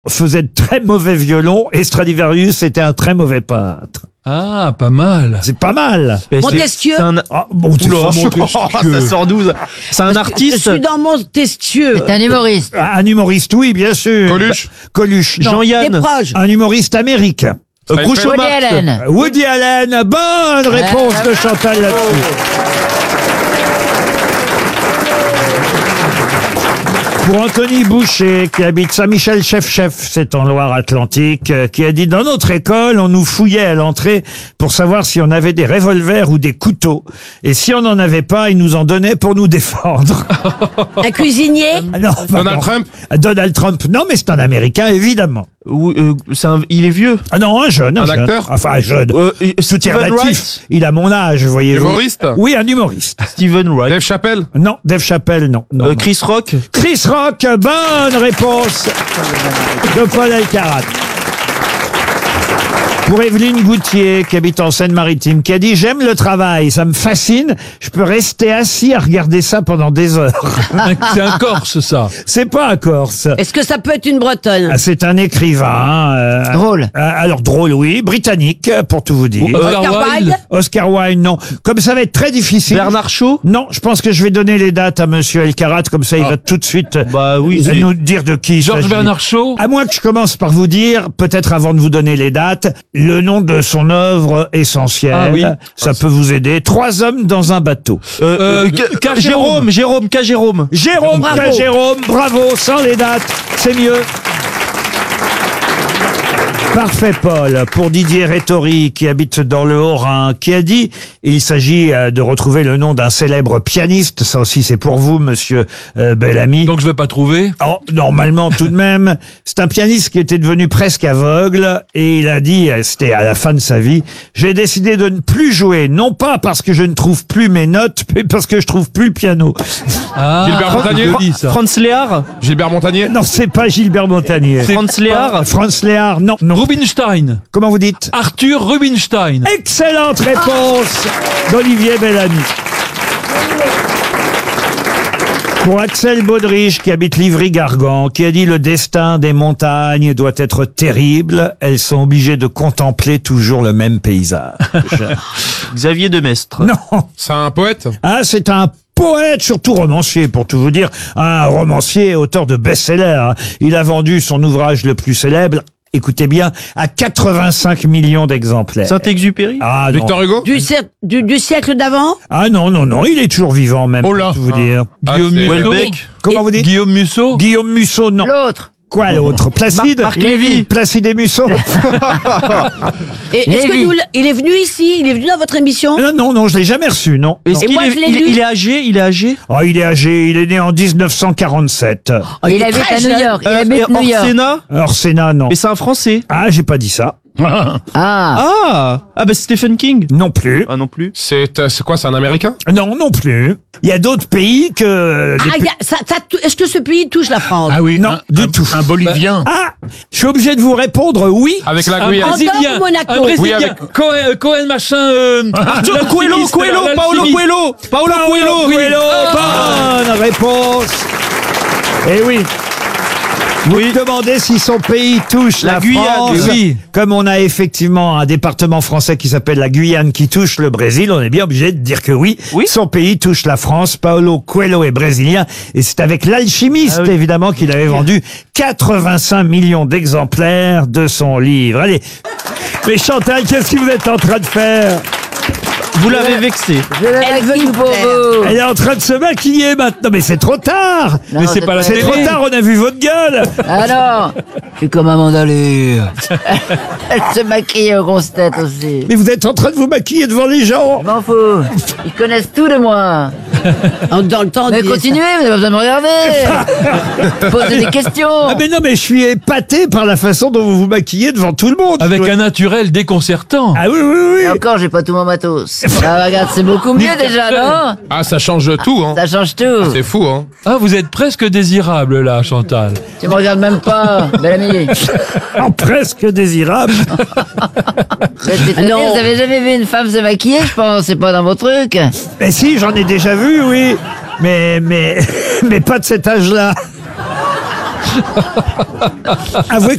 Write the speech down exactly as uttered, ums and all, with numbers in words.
faisait de très mauvais violon et Stradivarius était un très mauvais peintre. Ah, pas mal. C'est pas mal. Montesquieu. C'est un... Ah, bon, tu Oula, sais, Montesquieu. Ça sort douze. C'est un Je artiste. suis dans Montesquieu. C'est un humoriste. un humoriste, oui, bien sûr. Coluche. Coluche. non. Jean-Yann. Des proches. Un humoriste américain. Euh, Groucho Woody Marx. Allen. Woody Allen. Bonne réponse de Chantal là-dessus. Pour Anthony Boucher, qui habite Saint-Michel-Chef-Chef, c'est en Loire-Atlantique, euh, qui a dit « Dans notre école, on nous fouillait à l'entrée pour savoir si on avait des revolvers ou des couteaux. Et si on n'en avait pas, ils nous en donnaient pour nous défendre. Un cuisinier. » Ah non, Donald pardon. Trump. Donald Trump, non, mais c'est un Américain, évidemment. Ou, euh, c'est un- Il est vieux. Ah non, un jeune. Un, Un jeune. acteur. Enfin, un jeune. Euh, et Tout est Stephen relatif. Wright. Il a mon âge, voyez-vous. Humoriste. Oui, un humoriste. Steven Wright. Dave Chappelle. Non, Dave Chappelle, non. non, Euh, non. Chris Rock. Chris Rock, bonne réponse de Paul Alcarat. Pour Evelyne Goutier, qui habite en Seine-Maritime, qui a dit « J'aime le travail, ça me fascine, je peux rester assis à regarder ça pendant des heures. C'est un Corse, ça. » C'est pas un Corse. Est-ce que ça peut être une Bretonne? Ah, c'est un écrivain. euh, Drôle. euh, alors drôle, oui. Britannique, pour tout vous dire. Oscar Oscar Wilde. Wilde. Oscar Wilde, non. Comme ça va être très difficile. Bernard Shaw. Non, je pense que je vais donner les dates à Monsieur Alcarat, comme ça il va tout de suite Bah oui. euh, nous dire de qui il Georges s'agit. Bernard Shaw. À moins que je commence par vous dire, peut-être avant de vous donner les dates, le nom de son œuvre essentielle. Ah oui. Ça peut vous aider. Trois hommes dans un bateau. Euh, Euh, euh, K- K- K. Jérôme. Jérôme. K. Jérôme. Jérôme, Bravo. K. Jérôme, bravo, sans les dates, c'est mieux. Parfait, Paul. Pour Didier Rétori, qui habite dans le Haut-Rhin, qui a dit, il s'agit euh, de retrouver le nom d'un célèbre pianiste. Ça aussi, c'est pour vous, monsieur euh, Bellamy. Donc je vais pas trouver. Oh, normalement, tout de même, c'est un pianiste qui était devenu presque aveugle et il a dit, euh, c'était à la fin de sa vie, j'ai décidé de ne plus jouer, non pas parce que je ne trouve plus mes notes, mais parce que je trouve plus le piano. Ah, Gilbert Montagnier. c'est joli, ça. Franz Léard. Gilbert Montagnier. Non, c'est pas Gilbert Montagnier. Franz Léard. Franz Léard, non, non. Rubinstein. Comment vous dites? Arthur Rubinstein. Excellente réponse d'Olivier Bellamy. Pour Axel Baudrich, qui habite Livry-Gargan, qui a dit « Le destin des montagnes doit être terrible. Elles sont obligées de contempler toujours le même paysage. Xavier Demestre. » Non. C'est un poète. Ah, c'est un poète, surtout romancier, pour tout vous dire. Un romancier, auteur de best-seller. Il a vendu son ouvrage le plus célèbre, écoutez bien, à quatre-vingt-cinq millions d'exemplaires. Saint-Exupéry. Ah non. Victor Hugo. Du, siècle- du, du siècle d'avant? Ah non, non, non, il est toujours vivant même, Oh là. pour tout vous Ah. dire. Ah, Guillaume c'est- Musso. Welbeck. Comment vous dites? Guillaume Musso. Guillaume Musso, non. L'autre. Quoi l'autre? Placide? Marc Lévy. Placide et Musso? Et est-ce que Lévy. nous, il est venu ici? Il est venu dans votre émission? Non, non, non, je l'ai jamais reçu, non. Est-ce Et qu'il moi, est, je l'ai il, lu. il est âgé. Il est âgé. Oh, il est âgé, il est né en dix-neuf cent quarante-sept. Oh, Il est habite très à New jeune. York. Il Euh, habite et New York. Orsena. Alors, Sénat, non. Mais c'est un Français. Ah, j'ai pas dit ça. Ah. Ah. Ah bah Stephen King. Non plus. Ah non plus. C'est euh, c'est quoi? C'est un Américain. Non, non plus. Il y a d'autres pays que... des Ah, pays- y a- ça, ça tou- est-ce que ce pays touche la France? Ah oui, Non, un, du un- tout. un Bolivien. Ah, je suis obligé de vous répondre oui. Avec la Un Guyane. Brésilien. Andorre ou Monaco? Un Brésilien. Oui, avec- Cohen, euh, Cohen, machin. Euh, Arthur l'alchimiste, Coelho. Coelho. là, Paolo l'alchimiste. Coelho. Paolo Coelho. Coelho, bonne réponse. Eh oui. Vous me demandez si son pays touche la, La Guyane, France. oui. Comme on a effectivement un département français qui s'appelle la Guyane qui touche le Brésil, on est bien obligé de dire que oui, Oui. son pays touche la France. Paolo Coelho est brésilien et c'est avec l'alchimiste Ah oui. évidemment qu'il avait vendu quatre-vingt-cinq millions d'exemplaires de son livre. Allez. Mais Chantal, qu'est-ce que vous êtes en train de faire? Vous l'avez vexé. Je le Elle veut maquille nous pour plaire. vous. Elle est en train de se maquiller maintenant, mais c'est trop tard. Non, Mais c'est pas la C'est trop télé. tard, on a vu votre gueule. Ah non. Je suis comme Amanda Lear. Elle se maquille aux grosses têtes aussi. Mais vous êtes en train de vous maquiller devant les gens. Je m'en fous. Ils connaissent tout de moi. En- Dans le temps Mais de- continuez, vous n'avez pas besoin de me regarder. Posez des questions. Ah mais non, mais je suis épaté par la façon dont vous vous maquillez devant tout le monde. Avec Je- un naturel déconcertant. Ah oui, oui, oui. Et encore, j'ai pas tout mon matos. Ah, regarde, c'est beaucoup mieux déjà, non? Ah, ça change tout, hein. Ça change tout. C'est fou, hein. Ah, vous êtes presque désirable là, Chantal. Tu me regardes même pas, bel ami. Ah, presque désirable. Mais c'est très non. bien, vous avez jamais vu une femme se maquiller, je pense, c'est pas dans vos trucs. Mais si, j'en ai déjà vu, oui. Mais, mais, mais pas de cet âge-là. Avouez